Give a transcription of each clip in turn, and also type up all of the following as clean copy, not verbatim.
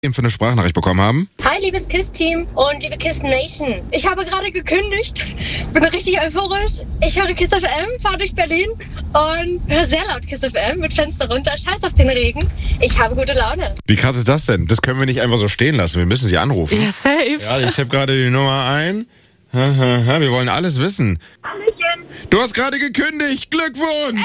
für eine Sprachnachricht bekommen haben. Hi, liebes KISS-Team und liebe KISS Nation. Ich habe gerade gekündigt, bin richtig euphorisch. Ich höre KISS FM, fahre durch Berlin und höre sehr laut KISS FM mit Fenster runter, scheiß auf den Regen. Ich habe gute Laune. Wie krass ist das denn? Das können wir nicht einfach so stehen lassen, wir müssen sie anrufen. Ja, safe. Ja, ich tippe gerade die Nummer ein. Wir wollen alles wissen. Hallöchen. Du hast gerade gekündigt, Glückwunsch!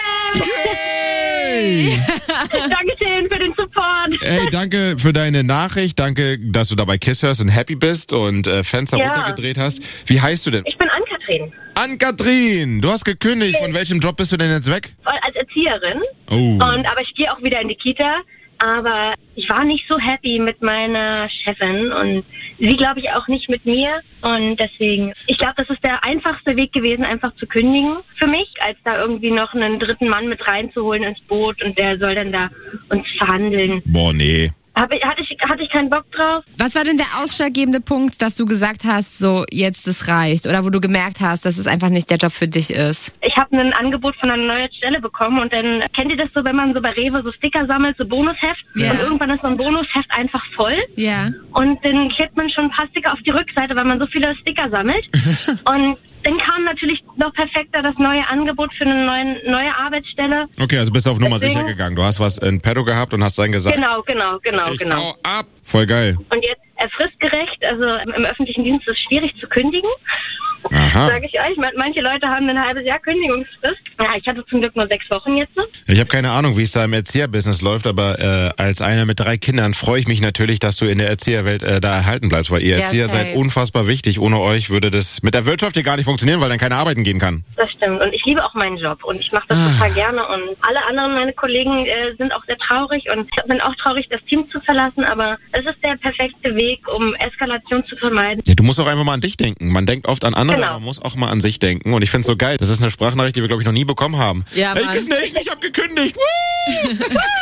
Yay! Dankeschön für den Support. Hey, danke für deine Nachricht, danke, dass du dabei KISS hörst und happy bist und Fenster runtergedreht hast. Wie heißt du denn? Ich bin Ann-Kathrin. Ann-Kathrin, du hast gekündigt. Von welchem Job bist du denn jetzt weg? Als Erzieherin. Oh. Aber ich gehe auch wieder in die Kita. Aber ich war nicht so happy mit meiner Chefin und sie, glaube ich, auch nicht mit mir. Und deswegen, ich glaube, das ist der einfachste Weg gewesen, einfach zu kündigen für mich, als da irgendwie noch einen dritten Mann mit reinzuholen ins Boot und der soll dann da uns verhandeln. Boah, nee. Hatte ich keinen Bock drauf. Was war denn der ausschlaggebende Punkt, dass du gesagt hast, so jetzt das reicht? Oder wo du gemerkt hast, dass es einfach nicht der Job für dich ist? Ich habe ein Angebot von einer neuen Stelle bekommen und dann, kennt ihr das so, wenn man so bei Rewe so Sticker sammelt, so Bonusheft? Ja. Und irgendwann ist so ein Bonusheft einfach voll. Ja. Und dann klebt man schon ein paar Sticker auf die Rückseite, weil man so viele Sticker sammelt. Und dann kam natürlich noch perfekter das neue Angebot für eine neue Arbeitsstelle. Okay, also bist du auf Nummer Deswegen- sicher gegangen. Du hast was in petto gehabt und hast dann gesagt, Genau. ich hau ab. Voll geil. Und jetzt fristgerecht, also im öffentlichen Dienst ist es schwierig zu kündigen. Aha. Sage ich euch. Manche Leute haben ein halbes Jahr Kündigungsfrist. Ja, ich hatte zum Glück nur 6 Wochen jetzt. Ich habe keine Ahnung, wie es da im Erzieherbusiness läuft, aber als einer mit 3 Kindern freue ich mich natürlich, dass du in der Erzieherwelt da erhalten bleibst, weil ihr Ja, Erzieher safe. seid unfassbar wichtig. Ohne euch würde das mit der Wirtschaft hier gar nicht funktionieren, weil dann keiner arbeiten gehen kann. Das stimmt. Und ich liebe auch meinen Job. Und ich mache das total gerne. Und alle anderen, meine Kollegen, sind auch sehr traurig. Und ich bin auch traurig, das Team zu verlassen. Aber es ist der perfekte Weg, um Eskalation zu vermeiden. Ja, du musst auch einfach mal an dich denken. Man denkt oft an andere, Genau. aber man muss auch mal an sich denken. Und ich finde es so geil. Das ist eine Sprachnachricht, die wir, glaube ich, noch nie bekommen haben. Ja, hey, Mann. KISS Nation, ich habe gekündigt. Woo!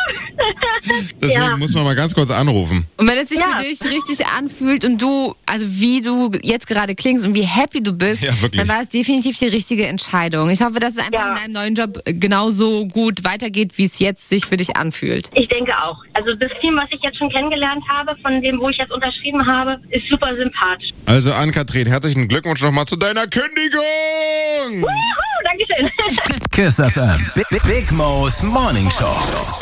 Deswegen Ja. muss man mal ganz kurz anrufen. Und wenn es sich Ja. für dich richtig anfühlt und du, also wie du jetzt gerade klingst und wie happy du bist, Ja, wirklich. dann war es definitiv die richtige Entscheidung. Ich hoffe, dass es einfach Ja. in deinem neuen Job genauso gut weitergeht, wie es jetzt sich für dich anfühlt. Ich denke auch. Also das Team, was ich jetzt schon kennengelernt habe, von dem, wo ich jetzt unterschrieben habe, ist super sympathisch. Also Ann-Kathrin, herzlichen Glückwunsch nochmal zu deiner Kündigung. Dankeschön. KISS FM. Big Mo's Morning Show.